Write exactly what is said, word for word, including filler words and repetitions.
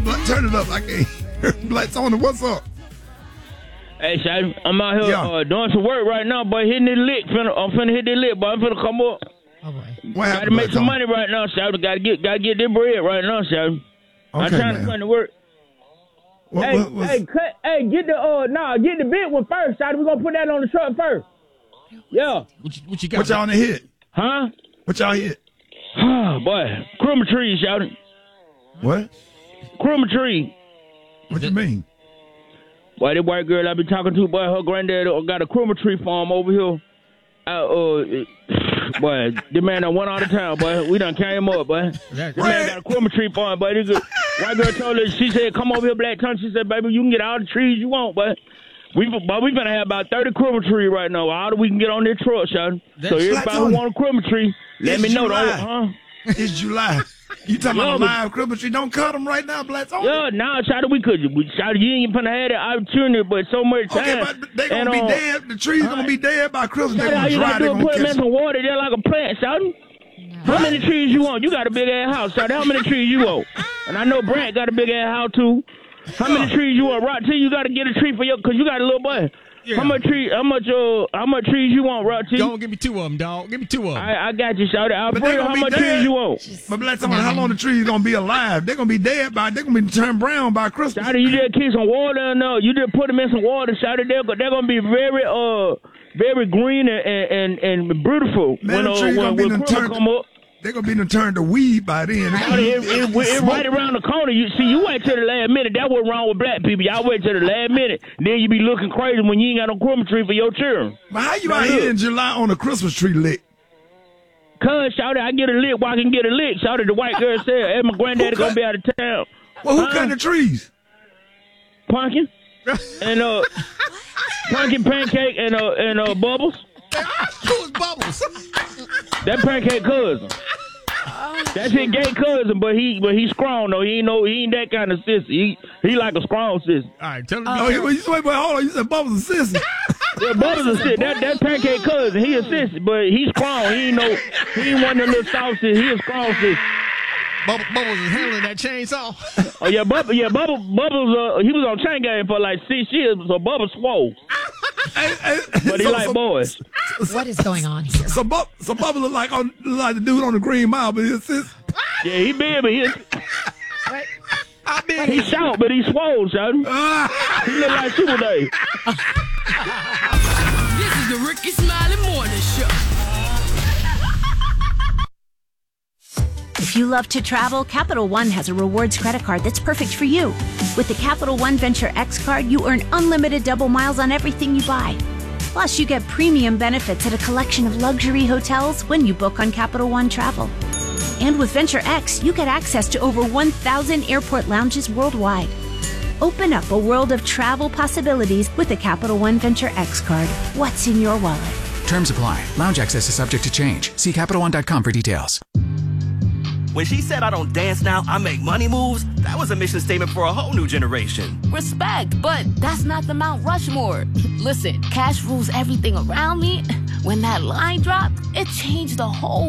Black, turn it up. I can't hear Black Tony. What's up? Hey, Shotty, I'm out here yeah. uh, doing some work right now, boy. Hitting the lick. Finna, I'm finna hit the lick, boy. I'm finna come up. Oh, boy. What happened, Gotta make Black some Tony? money right now, Shotty. Gotta get, gotta get this bread right now, Shotty. Okay, I'm trying man. to find the work. What, hey, what, what's... hey, cut, hey, get the uh, nah, get the big one first, Shotty. We gonna put that on the truck first. Yeah. What you, what you got? What y'all in the hit? Huh? What y'all hit? Oh, boy. Chroma tree, Shotty. What? Chroma tree. What you mean? Boy, that white girl I be talking to, boy, her granddad got a chroma tree farm over here. I, uh, boy, the man that went out of town, boy. We done came up, boy. This man got a chroma tree farm, boy. This good. White girl told her, she said, come over here, Black Tony. She said, baby, you can get all the trees you want, boy. We, but we gonna have about thirty chroma tree right now. All that we can get on this truck, son. So everybody who want a chroma tree, let it's me know. July. Though, huh? It's July. You talking Yeah, about but- live Christmas tree? Don't cut them right now, Black Tony. Yeah, nah, Shotty, we could. We, Shotty, you ain't gonna have that opportunity, but so much time. Okay, but they gonna and, be uh, dead. The trees gonna be dead by Christmas. They Shotty, all gonna you dry. gotta They do is gonna put them in catch. some water there like a plant, Shotty. How many trees you want? You got a big ass house, Shotty. How many trees you want? And I know Brent got a big ass house too. How many trees you want? Right, T, you got to get a tree for your, cause you got a little boy. Yeah. How much tree? How much? Uh, how much trees you want, Right, T? Don't give me two of them, dog. Give me two of them. I, I got you, Shotty. I'll But bring they you gonna how be much dead. trees you want. But Black Tony, how long the trees gonna be alive? They're gonna be dead by. They're gonna be turned brown by Christmas. Shotty, you just keep some water in there. You just put them in some water, Shotty. They're, they're gonna be very uh very green and and, and beautiful Man, when the uh, trees when, gonna be when done Christmas turned- come up. They're gonna be done turned to weed by then. Shotty, it, it, it, it right around the corner. You see, you wait till the last minute. That's what's wrong with black people. Y'all wait till the last minute. Then you be looking crazy when you ain't got no Christmas tree for your children. But how you Now out look. here in July on a Christmas tree lick? Cuz, Shotty, I get a lick while I can get a lick. Shotty, the white girl said, hey, my granddaddy gonna be out of town. Well, who Huh? cutting the trees? Pumpkin and uh, pumpkin pancake and uh and uh bubbles. Who is Bubbles? That pancake cousin. That's his gay cousin, but he but he strong though. He ain't no he ain't that kind of sissy. He he like a strong sissy. All right, tell him. Oh, you, you, wait, wait, hold on. You said Bubbles and Sissy. Yeah, Bubbles a sissy. That that pancake cousin, he a sissy, but he's strong. He ain't no he ain't one of them little soft sissy. He a strong sissy. Bubbles, Bubbles is handling that chainsaw. Oh yeah, Bubbles. Yeah, Bubbles. Bubbles. Uh, he was on chain game for like six years, so Bubbles swole. Hey, hey, But he so, like so, boys. What is going on here? So, Bub, so Bubbles look like on look like the dude on the Green Mile, but he's sis. Yeah, he big, but he What? I mean, he short, but he swole, son. Ah, He look like Super Day. This is the Ricky Smiley Morning Show. If you love to travel, Capital One has a rewards credit card that's perfect for you. With the Capital One Venture X card, you earn unlimited double miles on everything you buy. Plus, you get premium benefits at a collection of luxury hotels when you book on Capital One Travel. And with Venture X, you get access to over one thousand airport lounges worldwide. Open up a world of travel possibilities with the Capital One Venture X card. What's in your wallet? Terms apply. Lounge access is subject to change. See Capital One dot com for details. When she said I don't dance now, I make money moves, that was a mission statement for a whole new generation. Respect, but that's not the Mount Rushmore. Listen, cash rules everything around me. When that line dropped, it changed the whole